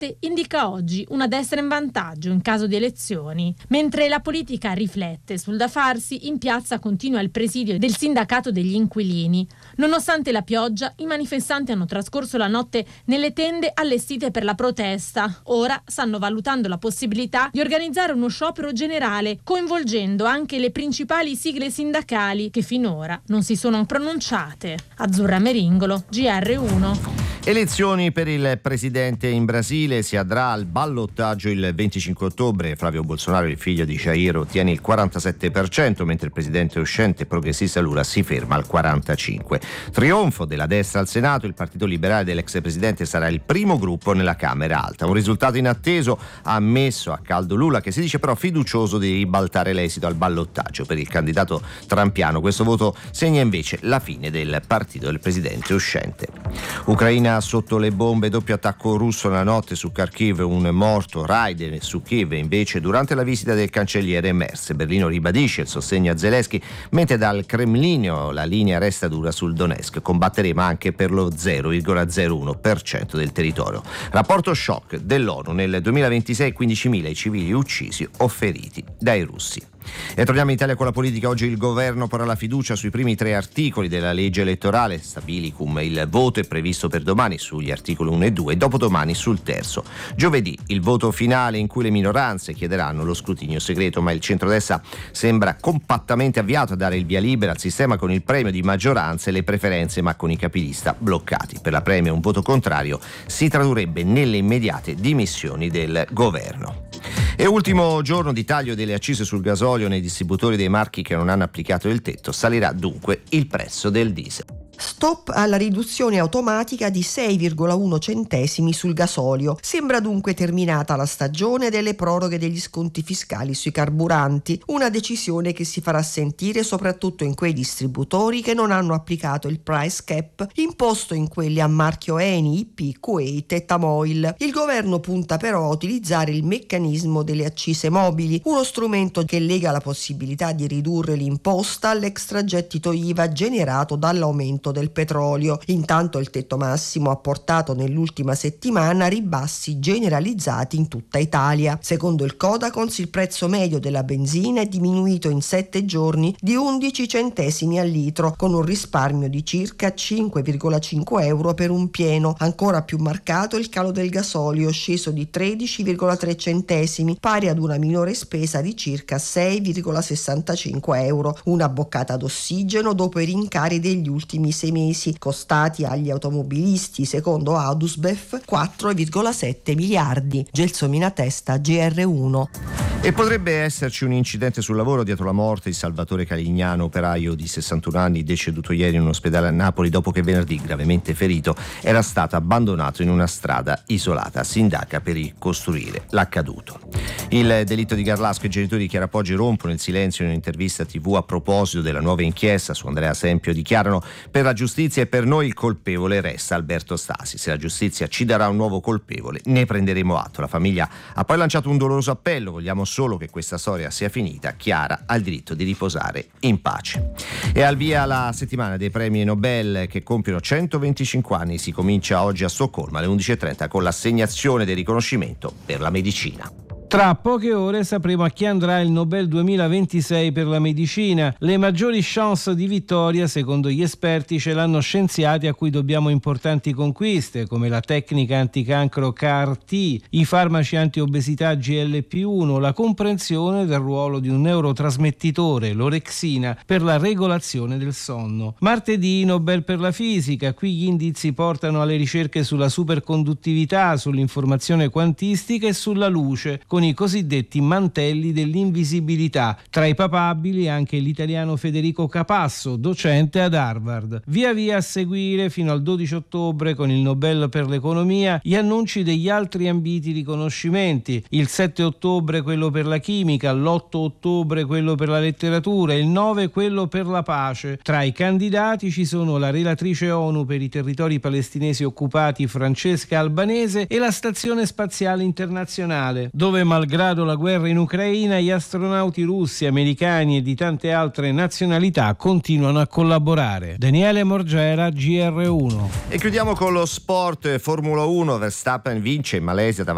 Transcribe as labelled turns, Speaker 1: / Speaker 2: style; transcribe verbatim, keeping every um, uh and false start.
Speaker 1: sette indica oggi una destra in vantaggio in caso di elezioni. Mentre la politica riflette sul da farsi, in piazza continua il presidio del sindacato degli inquilini. Nonostante la pioggia, i manifestanti hanno trascorso la notte nelle tende allestite per la protesta. Ora stanno valutando la possibilità di organizzare uno sciopero generale, coinvolgendo anche le principali sigle sindacali che finora non si sono pronunciate. Azzurra Meringolo, G R uno.
Speaker 2: Elezioni per il presidente in Brasile, si andrà al ballottaggio il venticinque ottobre. Flavio Bolsonaro, il figlio di Jair, ottiene il quarantasette per cento, mentre il presidente uscente progressista Lula si ferma al quarantacinque per cento. Trionfo della destra al Senato, il partito liberale dell'ex presidente sarà il primo gruppo nella Camera Alta. Un risultato inatteso, ha ammesso a caldo Lula, che si dice però fiducioso di ribaltare l'esito al ballottaggio. Per il candidato trampiano questo voto segna invece la fine del partito del presidente uscente. Ucraina sotto le bombe, doppio attacco russo la notte su Kharkiv, un morto, raid su Kiev invece durante la visita del cancelliere Merz. Berlino ribadisce il sostegno a Zelensky, mentre dal Cremlino la linea resta dura sul Donetsk. Combatteremo anche per lo zero virgola zero uno per cento del territorio. Rapporto shock dell'ONU: nel duemilaventisei quindicimila i civili uccisi o feriti dai russi. E torniamo in Italia con la politica. Oggi il governo porrà la fiducia sui primi tre articoli della legge elettorale stabilicum. Il voto è previsto per domani sugli articoli uno e due e dopodomani sul terzo. Giovedì il voto finale, in cui le minoranze chiederanno lo scrutinio segreto, ma il centrodestra sembra compattamente avviato a dare il via libera al sistema con il premio di maggioranza e le preferenze, ma con i capilista bloccati. Per la Premier un voto contrario si tradurrebbe nelle immediate dimissioni del governo. E ultimo giorno di taglio delle accise sul gasolio nei distributori dei marchi che non hanno applicato il tetto. Salirà dunque il prezzo del diesel.
Speaker 3: Stop alla riduzione automatica di sei virgola uno centesimi sul gasolio. Sembra dunque terminata la stagione delle proroghe degli sconti fiscali sui carburanti, una decisione che si farà sentire soprattutto in quei distributori che non hanno applicato il price cap imposto in quelli a marchio Eni, I P, Kuwait e Tamoil. Il governo punta però a utilizzare il meccanismo delle accise mobili, uno strumento che lega la possibilità di ridurre l'imposta all'extragettito I V A generato dall'aumento del petrolio. Intanto il tetto massimo ha portato nell'ultima settimana ribassi generalizzati in tutta Italia. Secondo il Codacons il prezzo medio della benzina è diminuito in sette giorni di undici centesimi al litro, con un risparmio di circa cinque virgola cinque euro per un pieno. Ancora più marcato il calo del gasolio, sceso di tredici virgola tre centesimi, pari ad una minore spesa di circa sei virgola sessantacinque euro. Una boccata d'ossigeno dopo i rincari degli ultimi sei mesi, costati agli automobilisti, secondo Adusbef, quattro virgola sette miliardi. Gelsomina Testa, G R uno.
Speaker 2: E potrebbe esserci un incidente sul lavoro dietro la morte di Salvatore Calignano, operaio di sessantuno anni, deceduto ieri in un ospedale a Napoli dopo che venerdì, gravemente ferito, era stato abbandonato in una strada isolata. Sindaca per ricostruire l'accaduto. Il delitto di Garlasco, i genitori di Chiara Poggi rompono il silenzio in un'intervista tivù a proposito della nuova inchiesta su Andrea Sempio. Dichiarano: per la giustizia e per noi il colpevole resta Alberto Stasi. Se la giustizia ci darà un nuovo colpevole ne prenderemo atto. La famiglia ha poi lanciato un doloroso appello: vogliamo solo che questa storia sia finita. Chiara ha il diritto di riposare in pace. E al via la settimana dei premi Nobel che compiono centoventicinque anni. Si comincia oggi a Stoccolma alle undici e trenta con l'assegnazione del riconoscimento per la medicina.
Speaker 4: Tra poche ore sapremo a chi andrà il Nobel duemilaventisei per la medicina. Le maggiori chance di vittoria, secondo gli esperti, ce l'hanno scienziati a cui dobbiamo importanti conquiste, come la tecnica anticancro C A R T, i farmaci antiobesità G L P uno, la comprensione del ruolo di un neurotrasmettitore, l'orexina, per la regolazione del sonno. Martedì Nobel per la fisica, qui gli indizi portano alle ricerche sulla superconduttività, sull'informazione quantistica e sulla luce, con i cosiddetti mantelli dell'invisibilità. Tra i papabili anche l'italiano Federico Capasso, docente ad Harvard. Via via a seguire fino al dodici ottobre con il Nobel per l'economia gli annunci degli altri ambiti riconoscimenti. Il sette ottobre quello per la chimica, l'otto ottobre quello per la letteratura, il nove quello per la pace. Tra i candidati ci sono la relatrice ONU per i territori palestinesi occupati Francesca Albanese e la Stazione Spaziale Internazionale, dove malgrado la guerra in Ucraina gli astronauti russi, americani e di tante altre nazionalità continuano a collaborare. Daniele Morgera, G R uno.
Speaker 2: E chiudiamo con lo sport. Formula uno. Verstappen vince in Malesia davanti